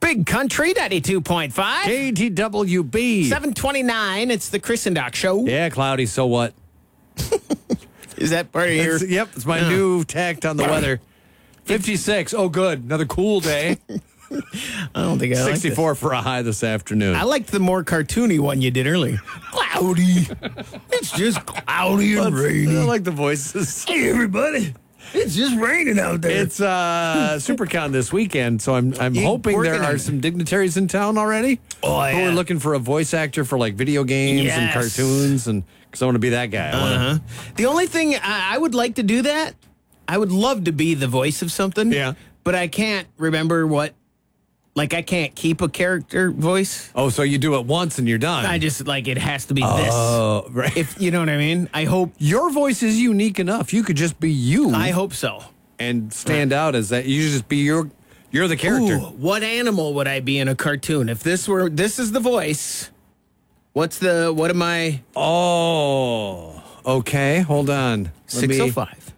Big Country 92.5. KTWB. 729. It's the Chris and Doc Show. Yeah, cloudy, so what? Is that part of your... Yep, it's my new tact on the weather. 56. Oh, good. Another cool day. I don't think I like 64 for a high this afternoon. I liked the more cartoony one you did earlier. Cloudy. It's just cloudy and rainy. I like the voices. Hey, everybody. It's just raining out there. It's SuperCon this weekend, so I'm hoping there are some dignitaries in town already. Oh, yeah. Who are looking for a voice actor for like video games and Yes. cartoons, and because I want to be that guy. The only thing I would like to do that, I would love to be the voice of something. Yeah. But I can't remember what. Like, I can't keep a character voice. Oh, so you do it once and you're done. I just, like, it has to be Oh, right. this. If you know what I mean? I hope. Your voice is unique enough. You could just be you. I hope so. And stand out as that. You just be you're the character. Ooh, what animal would I be in a cartoon? If this is the voice, what am I? Oh, okay. Hold on. 605.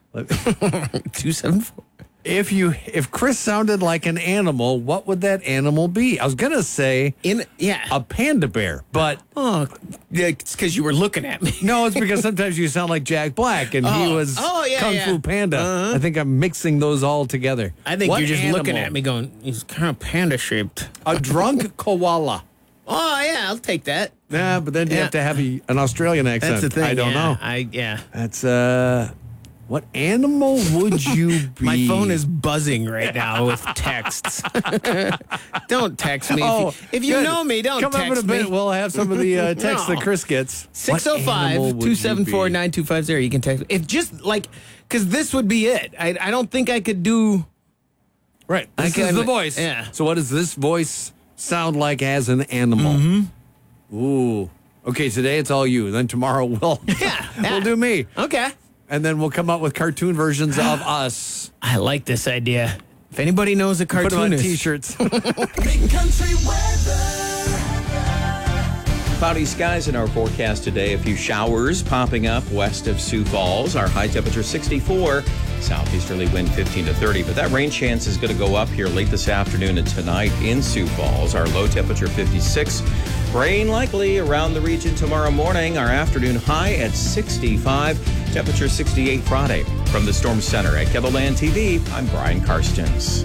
274. If Chris sounded like an animal, what would that animal be? I was gonna say a panda bear, but it's because you were looking at me. no, it's because sometimes you sound like Jack Black, and he was Kung Fu Panda. I think I'm mixing those all together. I think What you're just animal? looking at me going, he's kind of panda shaped. A drunk koala. Oh yeah, I'll take that. Yeah, but then you have to have an Australian accent. That's the thing. I don't know. That's what animal would you be? My phone is buzzing right now with texts. Don't text me. If you good. know me, don't Come text up in a bit. me. We'll have some of the texts that Chris gets. 605-274-9250. You can text me. If just like, because this would be it. I don't think I could do. Right. This is the voice. Yeah. So what does this voice sound like as an animal? Mm-hmm. Ooh. Okay, today it's all you. Then tomorrow we'll do me. Okay. And then we'll come up with cartoon versions of us. I like this idea. If anybody knows a Put them on cartoonist. T-shirts. Big Country weather. Cloudy skies in our forecast today. A few showers popping up west of Sioux Falls. Our high temperature 64. Southeasterly wind 15 to 30. But that rain chance is going to go up here late this afternoon and tonight in Sioux Falls. Our low temperature 56. Rain likely around the region tomorrow morning. Our afternoon high at 65. Temperature 68 Friday. From the Storm Center at KELOLAND TV, I'm Brian Karstens.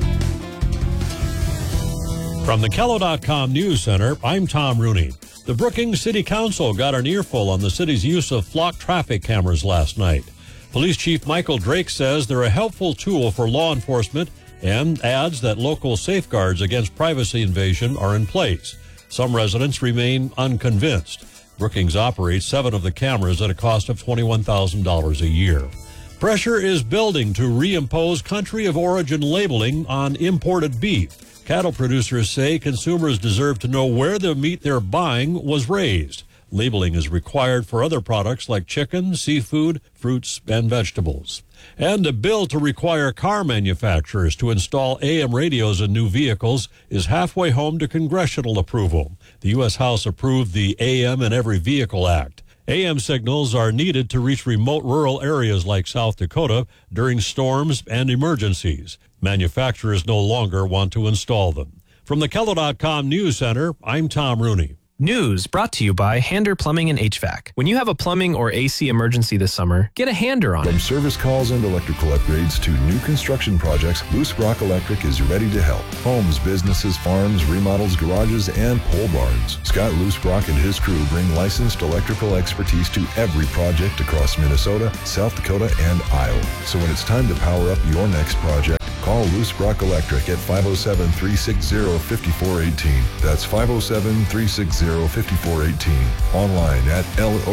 From the KELO.com News Center, I'm Tom Rooney. The Brookings City Council got an earful on the city's use of flock traffic cameras last night. Police Chief Michael Drake says they're a helpful tool for law enforcement and adds that local safeguards against privacy invasion are in place. Some residents remain unconvinced. Brookings operates 7 of the cameras at a cost of $21,000 a year. Pressure is building to reimpose country of origin labeling on imported beef. Cattle producers say consumers deserve to know where the meat they're buying was raised. Labeling is required for other products like chicken, seafood, fruits, and vegetables. And a bill to require car manufacturers to install AM radios in new vehicles is halfway home to congressional approval. The U.S. House approved the AM in Every Vehicle Act. AM signals are needed to reach remote rural areas like South Dakota during storms and emergencies. Manufacturers no longer want to install them. From the KELO.com News Center, I'm Tom Rooney. News brought to you by Hander Plumbing and HVAC. When you have a plumbing or AC emergency this summer, get a Hander on it. From service calls and electrical upgrades to new construction projects, Loose Rock Electric is ready to help. Homes, businesses, farms, remodels, garages, and pole barns. Scott Loose Rock and his crew bring licensed electrical expertise to every project across Minnesota, South Dakota, and Iowa. So when it's time to power up your next project, call Loose Rock Electric at 507-360-5418. That's 507-360-5418. Online at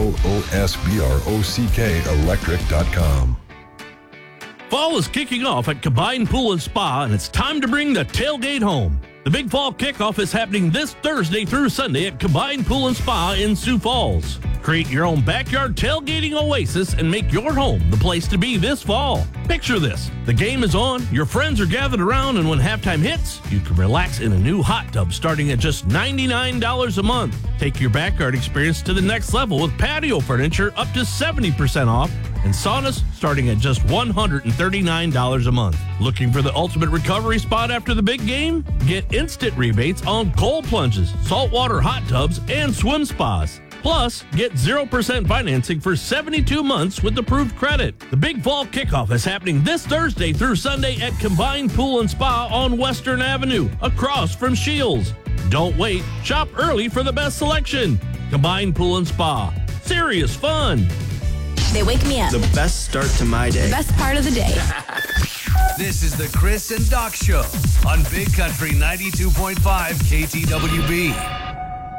LOOSBROCKelectric.com. Fall is kicking off at Combined Pool and Spa, and it's time to bring the tailgate home. The big fall kickoff is happening this Thursday through Sunday at Combined Pool and Spa in Sioux Falls. Create your own backyard tailgating oasis and make your home the place to be this fall. Picture this. The game is on, your friends are gathered around, and when halftime hits, you can relax in a new hot tub starting at just $99 a month. Take your backyard experience to the next level with patio furniture up to 70% off and saunas starting at just $139 a month. Looking for the ultimate recovery spot after the big game? Get instant rebates on cold plunges, saltwater hot tubs, and swim spas. Plus, get 0% financing for 72 months with approved credit. The Big Fall Kickoff is happening this Thursday through Sunday at Combined Pool and Spa on Western Avenue, across from Shields. Don't wait. Shop early for the best selection. Combined Pool and Spa. Serious fun. They wake me up. The best start to my day. The best part of the day. This is the Chris and Doc Show on Big Country 92.5 KTWB.